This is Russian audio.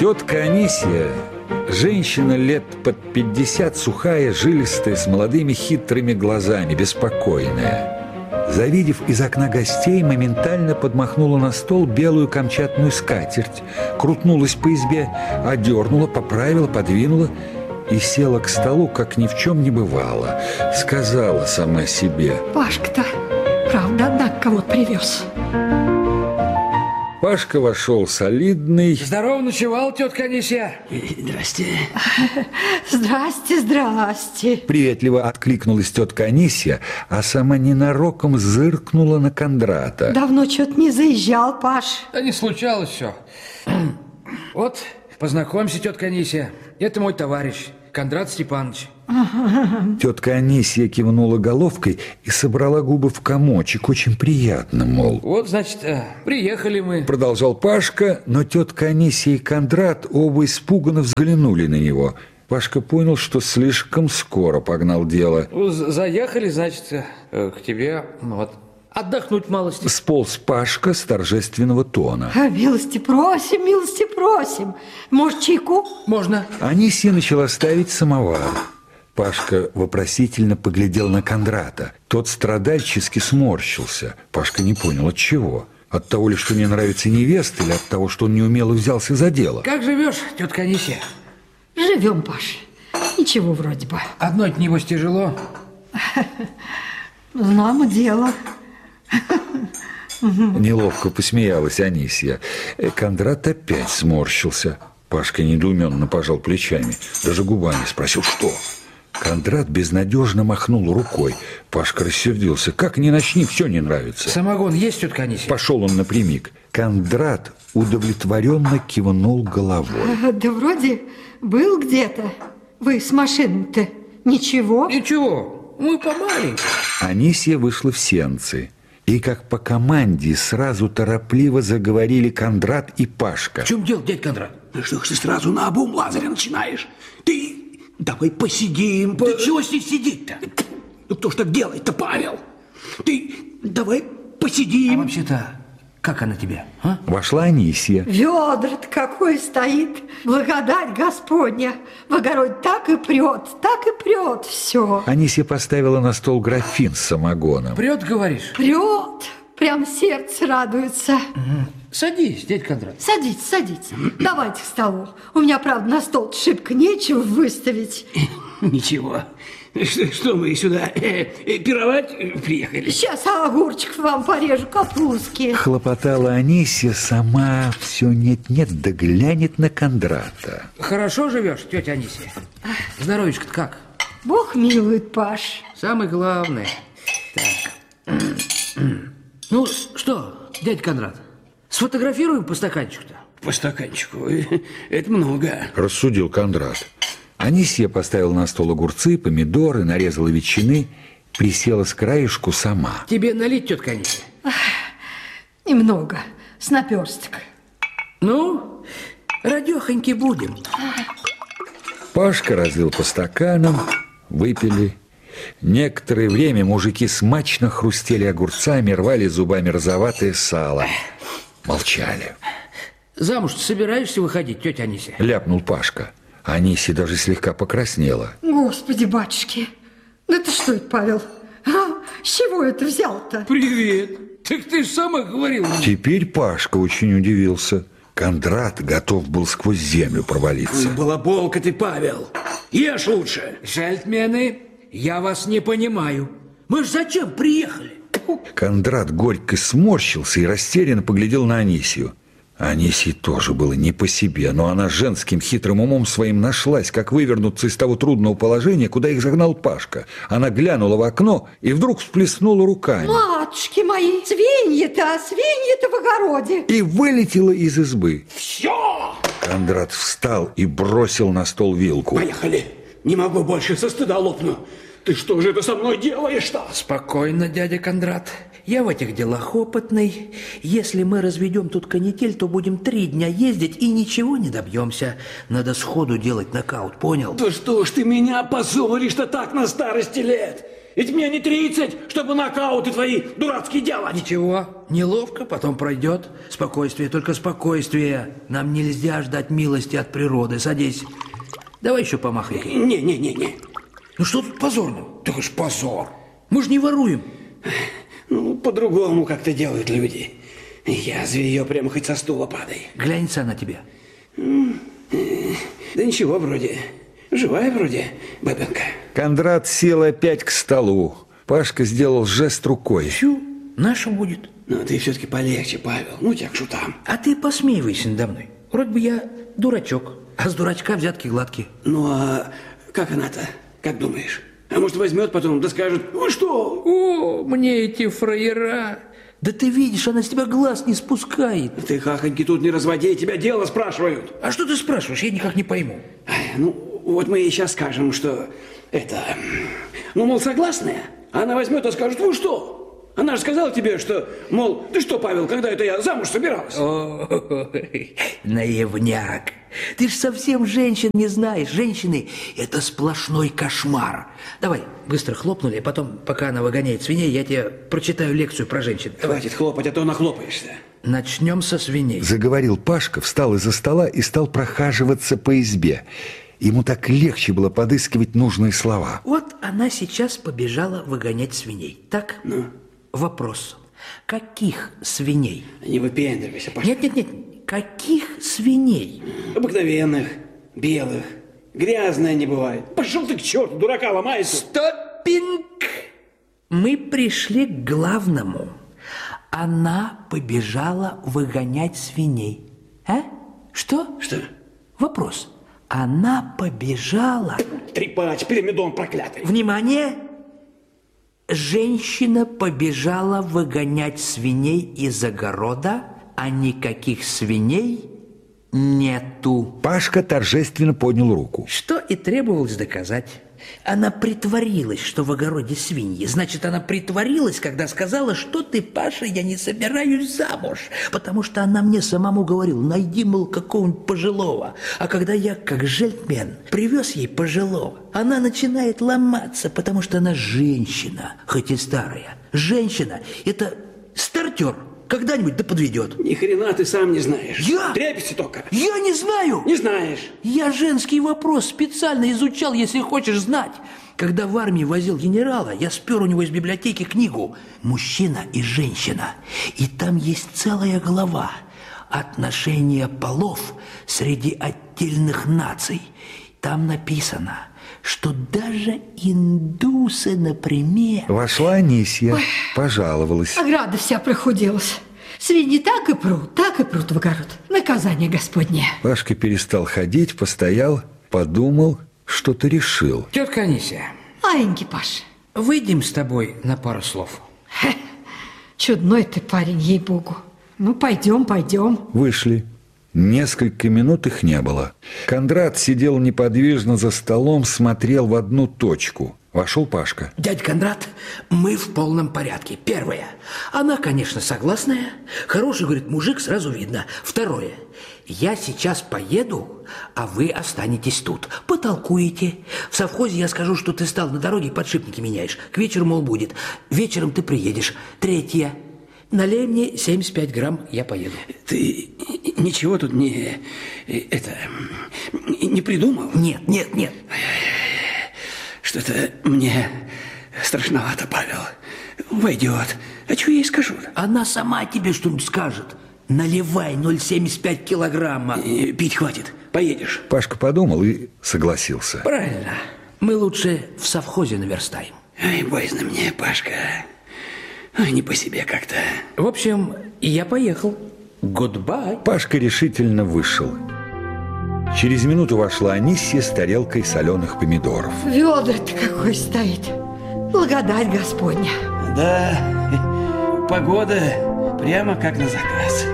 Тетка Анисия, женщина лет под 50, сухая, жилистая, с молодыми хитрыми глазами, беспокойная. Завидев из окна гостей, моментально подмахнула на стол белую камчатную скатерть, крутнулась по избе, одернула, поправила, подвинула и села к столу, как ни в чем не бывало. Сказала сама себе: Пашка-то, правда, однако кого-то привез. Пашка вошел солидный. Здорово ночевал, тетка Анисия. Здрасте. Здрасте, здрасте. Приветливо откликнулась тетка Анисия, а сама ненароком зыркнула на Кондрата. Давно что-то не заезжал, Паш. Да не случалось все. Вот, познакомься, тетка Анисия. Это мой товарищ, Кондрат Степанович. Тетка Анисия кивнула головкой и собрала губы в комочек. Очень приятно, мол. Вот, значит, приехали мы. Продолжал Пашка, но тетка Анисия и Кондрат оба испуганно взглянули на него. Пашка понял, что слишком скоро погнал дело. Заехали, значит, к тебе, вот, отдохнуть малости. Сполз Пашка с торжественного тона. Милости просим, милости просим. Может, чайку? Можно. Анисия начала ставить самовар. Пашка вопросительно поглядел на Кондрата. Тот страдальчески сморщился. Пашка не понял, от чего. От того ли, что не нравится невеста, или от того, что он неумело взялся за дело? Как живешь, тетка Анисия? Живем, Паш. Ничего вроде бы. Одной от небось тяжело. Знамо дело. Неловко посмеялась Анисия. Кондрат опять сморщился. Пашка недоуменно пожал плечами. Даже губами спросил: что? Кондрат безнадежно махнул рукой. Пашка рассердился. Как ни начни, все не нравится. Самогон есть, тетка Анисия? Пошел он напрямик. Кондрат удовлетворенно кивнул головой. Да вроде был где-то. Вы с машиной-то ничего? Ничего, мы помаленьку. Анисия вышла в сенцы. И как по команде сразу торопливо заговорили Кондрат и Пашка. В чем дело, дядь Кондрат? Ну что ж ты сразу на обум Лазаря начинаешь? Ты давай посидим. Да чего здесь сидеть-то? Ну кто ж так делает-то, Павел? Ты давай А посидим. вообще-то, как она тебе, а? Вошла Анисия. Ведра-то какое стоит. Благодать Господня. В огороде так и прет все. Анисия поставила на стол графин с самогоном. Прет, говоришь? Прет. Прям сердце радуется. Садись, дядь Кондрат. Садитесь, садитесь. Давайте к столу. У меня, правда, на стол шибко нечего выставить. Ничего. Что мы сюда пировать приехали? Сейчас огурчиков вам порежу, капустки. Хлопотала Анисия, сама все нет-нет, да глянет на Кондрата. Хорошо живешь, тетя Анисия? Здоровечко-то как? Бог милует, Паш. Самое главное. Так. Ну, что, дядь Кондрат, сфотографируем по стаканчику-то? По стаканчику. Это много. Рассудил Кондрат. Анисия поставила на стол огурцы, помидоры, нарезала ветчины, присела с краешку сама. Тебе налить, тетка Анисия? Немного, с наперсток. Ну, радехоньки будем. Пашка разлил по стаканам, выпили. Некоторое время мужики смачно хрустели огурцами, рвали зубами розоватое сало. Молчали. Замуж собираешься выходить, тетя Анисия? Ляпнул Пашка. Анисия даже слегка покраснела. Господи, батюшки, да ты что это, Павел? С чего это взял-то? Привет. Так ты же сама говорил. Теперь Пашка очень удивился. Кондрат готов был сквозь землю провалиться. Балаболка ты, Павел. Ешь лучше. Жальтмены, я вас не понимаю. Мы ж зачем приехали? Кондрат горько сморщился и растерянно поглядел на Анисию. Анисии тоже было не по себе, но она женским хитрым умом своим нашлась, как вывернуться из того трудного положения, куда их загнал Пашка. Она глянула в окно и вдруг всплеснула руками. Матушки мои, свиньи-то в огороде. И вылетела из избы. Все! Кондрат встал и бросил на стол вилку. Поехали. Не могу больше, со стыда лопну. Ты что же это со мной делаешь-то? Спокойно, дядя Кондрат. Я в этих делах опытный. Если мы разведем тут канитель, то будем 3 дня ездить и ничего не добьемся. Надо сходу делать нокаут, понял? Да что ж ты меня позоришь-то так на старости лет? Ведь мне не 30, чтобы нокауты твои дурацкие делать. Ничего, неловко, потом пройдет. Спокойствие, только спокойствие. Нам нельзя ждать милости от природы. Садись. Давай еще помахай. Не. Ну что тут позорно? Так уж позор. Мы же не воруем. Ну, по-другому как-то делают люди. Язви ее прямо хоть со стула падай. Глянется на тебя. Да ничего вроде. Живая вроде бабенка. Кондрат сел опять к столу. Пашка сделал жест рукой. Всю, наша будет. Но ты все-таки полегче, Павел. Ну, тебя к шутам. А ты посмеивайся надо мной. Вроде бы я дурачок, а с дурачка взятки гладкие. Ну, а как она-то? Как думаешь? А может, возьмет потом, да скажет: вы что? О, мне эти фраера. Да ты видишь, она с тебя глаз не спускает. Ты, хахоньки, тут не разводи, тебя дело спрашивают. А что ты спрашиваешь? Я никак не пойму. Ай, ну, вот мы ей сейчас скажем, что это... Ну, мол, согласная? А она возьмет и скажет: вы что? Она же сказала тебе, что, мол, ты что, Павел, когда это я замуж собиралась? Ой, наивняк. Ты ж совсем женщин не знаешь. Женщины – это сплошной кошмар. Давай, быстро хлопнули, а потом, пока она выгоняет свиней, я тебе прочитаю лекцию про женщин. Хватит хлопать, а то нахлопаешься. Начнем со свиней. Заговорил Пашка, встал из-за стола и стал прохаживаться по избе. Ему так легче было подыскивать нужные слова. Вот она сейчас побежала выгонять свиней, так? Ну? Вопрос. Каких свиней? Не выпендривайся, Паша. Нет. Каких свиней? Обыкновенных, белых, грязная не бывает. Пошел ты к черту, дурака ломается. Стоппинг! Мы пришли к главному. Она побежала выгонять свиней. А? Что? Что? Вопрос. Она побежала... Трепач, пирамидон проклятый. Внимание! Женщина побежала выгонять свиней из огорода, а никаких свиней нету. Пашка торжественно поднял руку. Что и требовалось доказать. Она притворилась, что в огороде свиньи. Значит, она притворилась, когда сказала: что ты, Паша, я не собираюсь замуж. Потому что она мне самому говорила: найди, мол, какого-нибудь пожилого. А когда я, как джентльмен, привез ей пожилого, она начинает ломаться, потому что она женщина, хоть и старая. Женщина – это стартер. Когда-нибудь да подведет. Ни хрена ты сам не знаешь. Я? Трепишься только. Я не знаю. Не знаешь. Я женский вопрос специально изучал, если хочешь знать. Когда в армии возил генерала, я спер у него из библиотеки книгу «Мужчина и женщина». И там есть целая глава «Отношения полов среди отдельных наций». Там написано, что даже индусы, например... Вошла Анисья, пожаловалась. Ограда вся прохуделась. Свиньи так и прут в огород. Наказание Господне. Пашка перестал ходить, постоял, подумал, что-то решил. Тетка Анисия, Маленький Паш. выйдем с тобой на пару слов. Чудной ты парень, ей-богу. Ну, пойдем. Вышли. Несколько минут их не было. Кондрат сидел неподвижно за столом, смотрел в одну точку. Вошел Пашка. Дядя Кондрат, мы в полном порядке. Первое. Она, конечно, согласная. Хороший, говорит, мужик, сразу видно. Второе. Я сейчас поеду, а вы останетесь тут. Потолкуете. В совхозе я скажу, что ты стал на дороге, подшипники меняешь. К вечеру, мол, будет. Вечером ты приедешь. Третье. Налей мне 75 грамм, я поеду. Ты ничего тут не придумал? Нет. Что-то мне страшновато, Павел. Войдет. А что я ей скажу? Она сама тебе что-нибудь скажет. Наливай 0,75 килограмма. Пить хватит. Поедешь. Пашка подумал и согласился. Правильно. Мы лучше в совхозе наверстаем. Ай, боязно мне, Пашка. Ай, не по себе как-то. В общем, я поехал. Гудбай. Пашка решительно вышел. Через минуту вошла Анисья с тарелкой соленых помидоров. Ведра-то какой стоит. Благодать Господня. Да, погода прямо как на заказ.